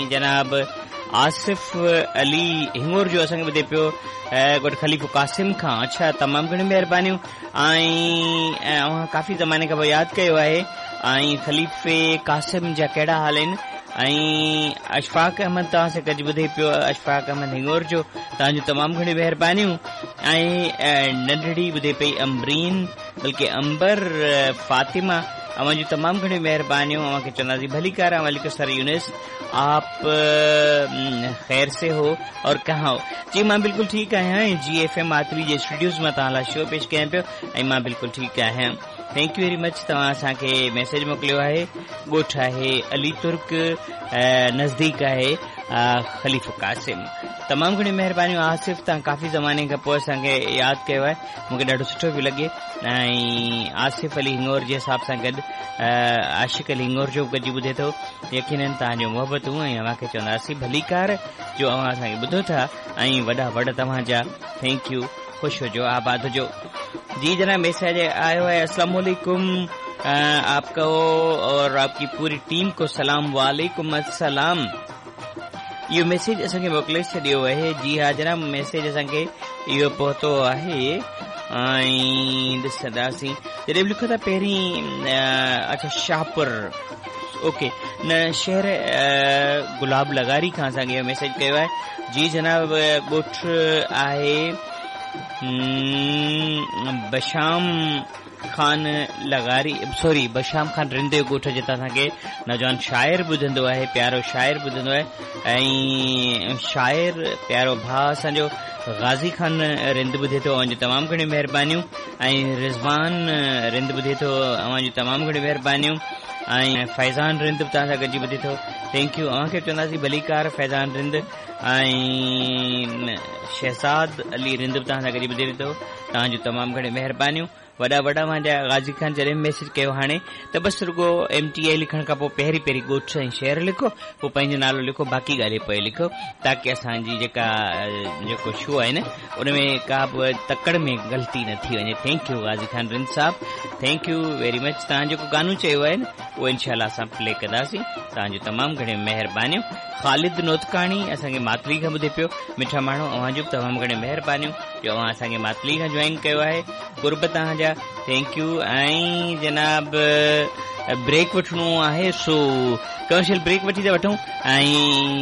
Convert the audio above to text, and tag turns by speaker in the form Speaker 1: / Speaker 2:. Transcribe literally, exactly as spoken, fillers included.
Speaker 1: ऐं जनाब आसिफ अली हिंगोर जो असांखे ॿुधे पियो गॾु ख़लीफ़ो क़ासिम खां। अच्छा, तमामु घणी महिरबानियूं। ऐं अव्हां काफ़ी ज़माने खां पोइ यादि कयो आहे। ऐं ख़लीफ़े क़ासिम जा कहिड़ा हाल आहिनि? ऐं अशफाक अहमद तव्हां सां गॾु ॿुधे पियो, अशफाक अहमद हिंगोर जो तव्हांजूं तमामु घणी महिरबानियूं। ऐं नंढड़ी ॿुधे पई अमरीन, बल्कि अंबर फातिमा, अवां जूं तमामु घणी महिरबानियूं। अवां खे चवंदासीं भली कार वालेकुम सर यूनिस, आप खैर से हो और कहाँ हो? जी मां बिल्कुलु ठीकु आहियां। जी एफ एम मातरी जे स्टूडियोज़ मां तव्हां लाइ शो पेश कयां पियो ऐं मां बिल्कुलु ठीकु आहियां। Thank U very much. तव्हां असांखे मैसेज मोकिलियो आहे। ॻोठु आहे अली तुर्क, नज़दीक आहे ख़लीफ़ो क़ासिम। तमामु घणी महिरबानियूं आसिफ, तव्हां काफ़ी ज़माने खां पोइ असांखे यादि कयो आहे, मूंखे ॾाढो सुठो पियो लॻे। ऐं आसिफ अली हिंगोर जे हिसाब सां गॾु आशिक़ अली हिंगोर जो गॾिजी ॿुधे थो। यकीननि तव्हांजो मोहबतूं ऐं अव्हांखे चवंदासीं भली कार जो अव्हां असांखे ॿुधो था ऐं वॾा वॾा तव्हांजा थैंक यू। ख़ुशि हुजो, आबाद हुजो। जी जनाब, मैसेज आयो है, अस्सलाम वालेकुम, आपको और आपकी पूरी टीम को सलाम। वालेकुम अस्सलाम। इहो मैसेज असांखे मोकिले छॾियो आहे। जी हा जनाब, मैसेज असांखे इहो पहुतो आहे। ऐं ॾिसंदासीं जॾहिं बि लिखो था पहिरीं, अच्छा शाहपुर, ओके, न शहर गुलाब लगारी खां असांखे इहो मैसेज कयो आहे। जी जनाब, ॻोठु आहे बशाम खान लगारी, सॉरी बशाम खान रिंद जो ॻोठ, जितां असांखे नौजवान शाइर ॿुधंदो आहे, प्यारो शाइर ॿुधंदो आहे। ऐं शाइर प्यारो भाउ असांजो गाज़ी खान रिंद ॿुधे थो, अवां जूं तमामु घणी महिरबानियूं। ऐं रिज़वान रिंद ॿुधे थो, अवां जूं तमामु घणी महिरबानियूं। ऐं फैज़ान रिंद बि तव्हां सां गॾिजी ॿुधे थो, थैंक यू। अव्हांखे चवंदासीं भली कार फैज़ान रिंद। ऐं शहज़ाद अली रिंद बि तव्हां सां गॾिजी ॿुधे थो, तव्हांजूं तमामु घणी महिरबानियूं। वॾा वॾा मुंहिंजा गाज़ी खान जॾहिं मैसेज कयो हाणे त बसि रुगो एम टी आई लिखण खां पोइ पहिरीं पहिरीं ॻोठु ऐं शहर लिखो, पोइ पंहिंजो नालो लिखो, बाक़ी ॻाल्हि पोइ लिखो, ताकी असांजी जेका जेको शो आहे न उन में का बि तकड़ में ग़लती न थी वञे। थैंक यू गाज़ी खान रिंद साहब, थैंक यू वेरी मच। तव्हां जेको गानो चयो आहे न उहो इनशाला असां प्ले कंदासीं। तव्हांजूं तमामु घणी महिरबानियूं। ख़ालिद नोतकाणी असांखे मातली खां ॿुधे पियो, मिठा माण्हू, अव्हां जूं तमामु घणी महिरबानियूं जो अव्हां असांखे मातली खां जॉइन कयो आहे। गुरब तव्हांजा थैंक यू। ऐं जनाब ब्रेक वठिणो आहे, सो कमर्शियल ब्रेक वठी था वठूं। ऐं